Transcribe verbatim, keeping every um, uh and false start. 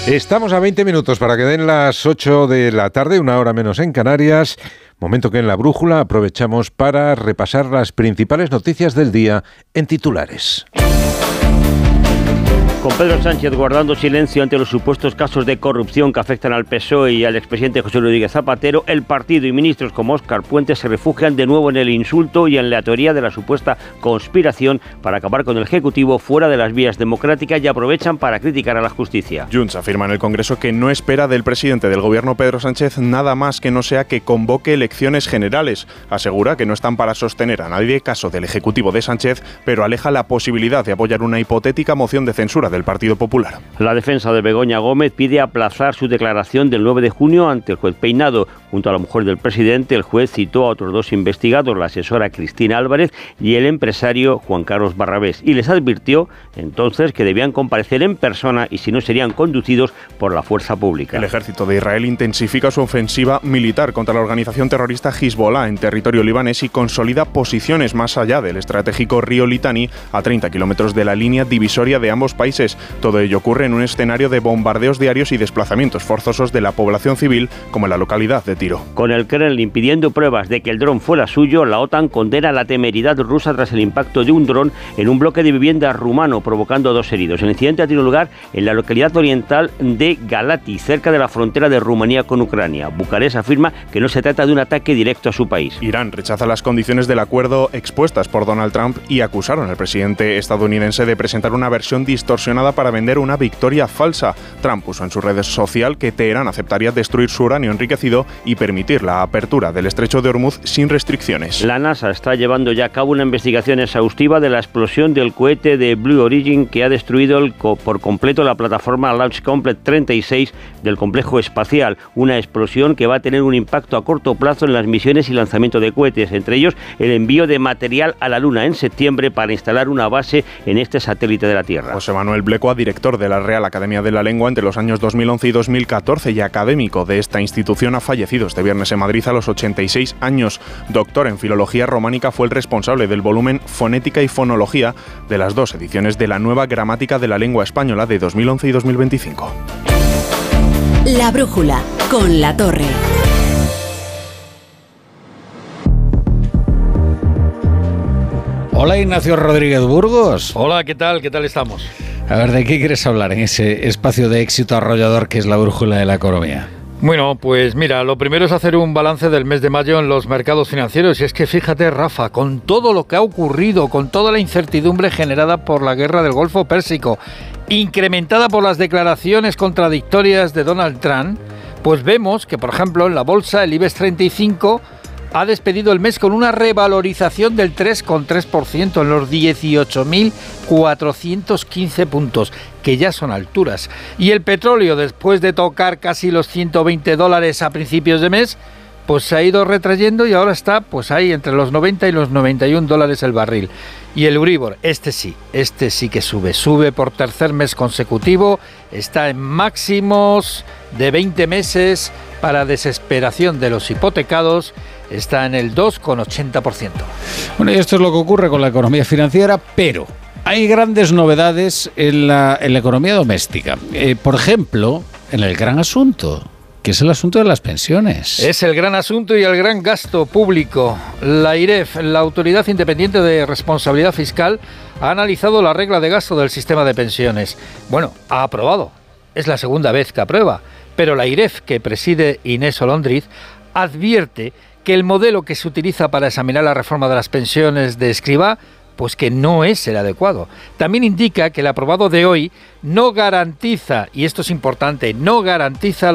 Estamos a veinte minutos para que den las ocho de la tarde, una hora menos en Canarias, momento que en La Brújula aprovechamos para repasar las principales noticias del día en titulares. Con Pedro Sánchez guardando silencio ante los supuestos casos de corrupción que afectan al P S O E y al expresidente José Rodríguez Zapatero, el partido y ministros como Óscar Puente se refugian de nuevo en el insulto y en la teoría de la supuesta conspiración para acabar con el Ejecutivo fuera de las vías democráticas y aprovechan para criticar a la justicia. Junts afirma en el Congreso que no espera del presidente del Gobierno, Pedro Sánchez, nada más que no sea que convoque elecciones generales. Asegura que no están para sostener a nadie caso del Ejecutivo de Sánchez, pero aleja la posibilidad de apoyar una hipotética moción de censura del Partido Popular. La defensa de Begoña Gómez pide aplazar su declaración del nueve de junio ante el juez Peinado. Junto a la mujer del presidente, el juez citó a otros dos investigados, la asesora Cristina Álvarez y el empresario Juan Carlos Barrabés, y les advirtió entonces que debían comparecer en persona y si no serían conducidos por la fuerza pública. El ejército de Israel intensifica su ofensiva militar contra la organización terrorista Hezbollah en territorio libanés y consolida posiciones más allá del estratégico río Litani, a treinta kilómetros de la línea divisoria de ambos países. Todo ello ocurre en un escenario de bombardeos diarios y desplazamientos forzosos de la población civil, como en la localidad de Tiro. Con el Kremlin pidiendo pruebas de que el dron fuera suyo, la OTAN condena la temeridad rusa tras el impacto de un dron en un bloque de vivienda rumano, provocando dos heridos. El incidente ha tenido lugar en la localidad oriental de Galati, cerca de la frontera de Rumanía con Ucrania. Bucarest afirma que no se trata de un ataque directo a su país. Irán rechaza las condiciones del acuerdo expuestas por Donald Trump y acusaron al presidente estadounidense de presentar una versión distorsionada para vender una victoria falsa. Trump puso en su red social que Teherán aceptaría destruir su uranio enriquecido y permitir la apertura del estrecho de Hormuz sin restricciones. La NASA está llevando ya a cabo una investigación exhaustiva de la explosión del cohete de Blue Origin que ha destruido el co- por completo la plataforma Launch Complex treinta y seis del complejo espacial. Una explosión que va a tener un impacto a corto plazo en las misiones y lanzamiento de cohetes, entre ellos el envío de material a la Luna en septiembre para instalar una base en este satélite de la Tierra. José Manuel Blecua, director de la Real Academia de la Lengua entre los años dos mil once y dos mil catorce y académico de esta institución, ha fallecido este viernes en Madrid a los ochenta y seis años. Doctor en Filología Románica, fue el responsable del volumen Fonética y Fonología de las dos ediciones de la Nueva Gramática de la Lengua Española de dos mil once y dos mil veinticinco. La Brújula, con La Torre. Hola, Ignacio Rodríguez Burgos. Hola, ¿qué tal? ¿Qué tal estamos? A ver, ¿de qué quieres hablar en ese espacio de éxito arrollador que es la brújula de la economía? Bueno, pues mira, lo primero es hacer un balance del mes de mayo en los mercados financieros. Y es que fíjate, Rafa, con todo lo que ha ocurrido, con toda la incertidumbre generada por la guerra del Golfo Pérsico, incrementada por las declaraciones contradictorias de Donald Trump, pues vemos que, por ejemplo, en la bolsa el IBEX treinta y cinco ha despedido el mes con una revalorización del tres coma tres por ciento en los dieciocho mil cuatrocientos quince puntos, que ya son alturas. Y el petróleo, después de tocar casi los ciento veinte dólares a principios de mes, pues se ha ido retrayendo y ahora está pues ahí entre los noventa y los noventa y un dólares el barril. Y el Euribor, este sí, este sí que sube, sube por tercer mes consecutivo, está en máximos de veinte meses para desesperación de los hipotecados, está en el dos coma ochenta por ciento. Bueno, y esto es lo que ocurre con la economía financiera, pero hay grandes novedades en la, en la economía doméstica. Eh, por ejemplo, en el gran asunto, que es el asunto de las pensiones. Es el gran asunto y el gran gasto público. La IREF, la Autoridad Independiente de Responsabilidad Fiscal, ha analizado la regla de gasto del sistema de pensiones. Bueno, ha aprobado. Es la segunda vez que aprueba. Pero la IREF, que preside Inés Olondriz, advierte que el modelo que se utiliza para examinar la reforma de las pensiones de Escrivá, pues que no es el adecuado. También indica que el aprobado de hoy no garantiza, y esto es importante, no garantiza